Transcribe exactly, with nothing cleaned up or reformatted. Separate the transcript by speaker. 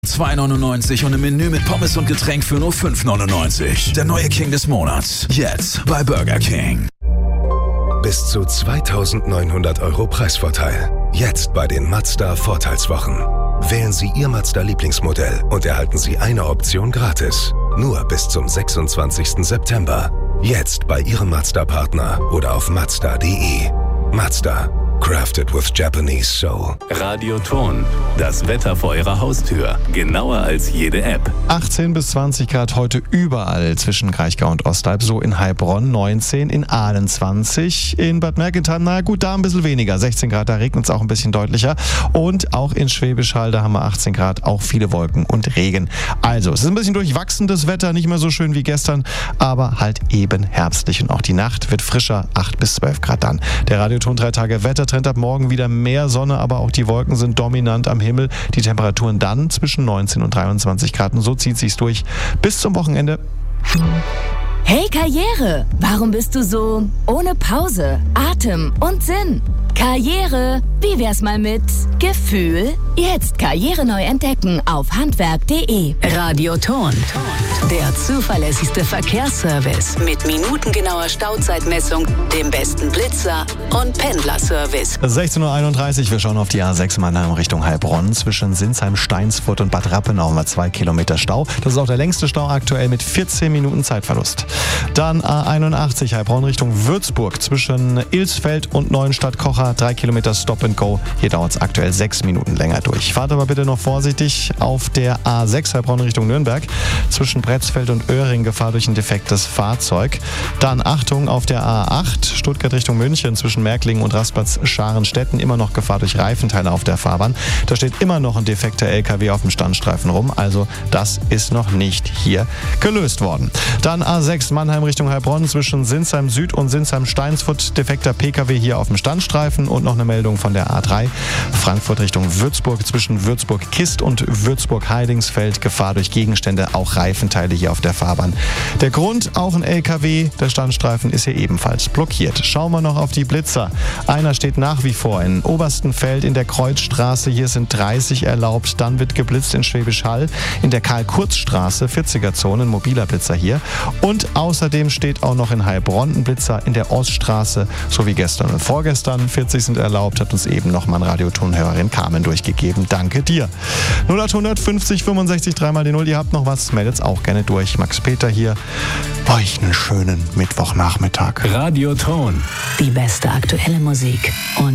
Speaker 1: zwei neunundneunzig und ein Menü mit Pommes und Getränk für nur fünf neunundneunzig. Der neue King des Monats. Jetzt bei Burger King.
Speaker 2: Bis zu zweitausendneunhundert Euro Preisvorteil. Jetzt bei den Mazda Vorteilswochen. Wählen Sie Ihr Mazda-Lieblingsmodell und erhalten Sie eine Option gratis. Nur bis zum sechsundzwanzigsten September. Jetzt bei Ihrem Mazda-Partner oder auf mazda punkt de. Mazda. Crafted with Japanese Soul.
Speaker 3: Radioton. Das Wetter vor Ihrer Haustür. Genauer als jede App.
Speaker 4: achtzehn bis zwanzig Grad heute überall zwischen Kraichgau und Ostalb. So in Heilbronn neunzehn, in Aalen zwanzig, in Bad Mergentheim, na gut, da ein bisschen weniger. sechzehn Grad, da regnet es auch ein bisschen deutlicher. Und auch in Schwäbisch Hall, da haben wir achtzehn Grad, auch viele Wolken und Regen. Also, es ist ein bisschen durchwachsenes Wetter, nicht mehr so schön wie gestern, aber halt eben herbstlich. Und auch die Nacht wird frischer, acht bis zwölf Grad dann. Der Radioton drei Tage Wetter. Trend ab morgen wieder mehr Sonne, aber auch die Wolken sind dominant am Himmel. Die Temperaturen dann zwischen neunzehn und dreiundzwanzig Grad. Und so zieht sich's durch bis zum Wochenende.
Speaker 5: Hey Karriere, warum bist du so ohne Pause, Atem und Sinn? Karriere, wie wär's mal mit Gefühl? Jetzt Karriere neu entdecken auf handwerk punkt de.
Speaker 6: Radioton, der zuverlässigste Verkehrsservice mit minutengenauer Stauzeitmessung, dem besten Blitzer und Pendlerservice.
Speaker 4: sechzehn Uhr einunddreißig, wir schauen auf die A sechs Mannheim Richtung Heilbronn. Zwischen Sinsheim, Steinsfurt und Bad Rappenau haben wir zwei Kilometer Stau. Das ist auch der längste Stau aktuell mit vierzehn Minuten Zeitverlust. Dann A einundachtzig Heilbronn Richtung Würzburg. Zwischen Ilsfeld und Neuenstadt-Kocher drei Kilometer Stop and Go. Hier dauert es aktuell sechs Minuten länger durch. Fahrt aber bitte noch vorsichtig auf der A sechs Heilbronn Richtung Nürnberg. Zwischen Bretzfeld und Öhring Gefahr durch ein defektes Fahrzeug. Dann Achtung auf der A acht Stuttgart Richtung München. Zwischen Märklingen und Raspatz-Scharenstetten immer noch Gefahr durch Reifenteile auf der Fahrbahn. Da steht immer noch ein defekter L K W auf dem Standstreifen rum. Also das ist noch nicht hier gelöst worden. Dann A sechs Mannheim Richtung Heilbronn. Zwischen Sinsheim Süd und Sinsheim Steinsfurt defekter P K W hier auf dem Standstreifen. Und noch eine Meldung von der A drei Frankfurt Richtung Würzburg. Zwischen Würzburg-Kist und Würzburg-Heidingsfeld Gefahr durch Gegenstände, auch Reifenteile hier auf der Fahrbahn. Der Grund, auch ein L K W, der Standstreifen ist hier ebenfalls blockiert. Schauen wir noch auf die Blitzer. Einer steht nach wie vor in Oberstenfeld in der Kreuzstraße. Hier sind dreißig erlaubt. Dann wird geblitzt in Schwäbisch Hall in der Karl-Kurz-Straße, vierziger-Zone, ein mobiler Blitzer hier. Und außerdem steht auch noch in Heilbronn ein Blitzer in der Oststraße, so wie gestern und vorgestern. vierzig sind erlaubt, hat uns eben noch mal ein Radiotonhörerin Carmen durchgegeben. Danke dir. null acht fünfzig fünfundsechzig dreimal die null. Ihr habt noch was, meldet's auch gerne durch. Max Peter hier. Euch einen schönen Mittwochnachmittag.
Speaker 3: Radioton.
Speaker 6: Die beste aktuelle Musik und